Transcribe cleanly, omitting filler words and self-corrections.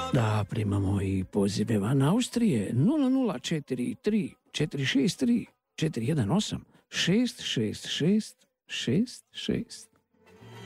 Da, primamo i pozive van Austrije 0043 463 418 666 66.